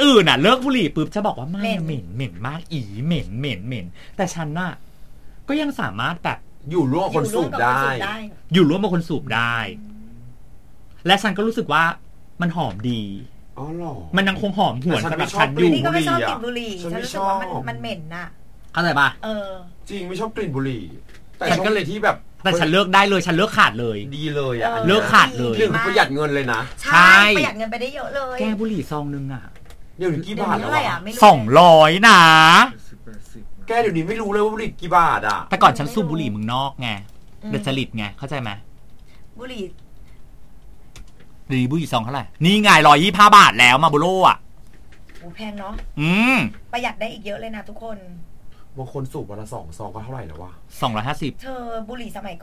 อื่นอ่ะเลิกบุหรี่ปุ๊บจะบอกว่าไม่เหม็นมากอีเหม็นแต่ฉันน่ะก็ยังสามารถแบบอยู่ร่วมคนสูบได้อยู่ร่วมกับคนสูบได้และฉันก็รู้สึกว่ามันหอมดีอ๋อหรอมันยังคงหอมหวนสำหรับฉันอยู่นี่ก็ไม่ชอบกลิ่นบุหรี่ฉันรู้สึกว่ามันเหม็นน่ะเข้าใจป่ะจริงไม่ชอบกลิ่นบุหรี่แต่ฉันก็เลยที่แบบแต่ฉันเลิกได้เลยฉันเลิกขาดเลยดีเลยอ่ะเลิกขาดเลยประหยัดเงินเลยนะใช่ประหยัดเงินไปได้เยอะเลยแก้บุหรี่ซองนึงอ่ะเดี๋ยวนี้กี่บาทแล้วอ่ะ 200นะแกเดี๋ยวนี้ไม่รู้เลยว่าบุหรี่กี่บาทอ่ะแต่ก่อนฉันสูบบุหรี่เมืองนอกไงเดจริตไงเข้าใจไหมบุหรี่บุหรี่ซองเท่าไหร่นี่ไง125 บาทแล้วมาโบโลอ่ะโอ้แพงเนาะประหยัดได้อีกเยอะเลยนะทุกคนบางคนสูบวันละ2 ซองก็เท่าไหร่แล้ววะ 250 เธอบุหรี่สมัย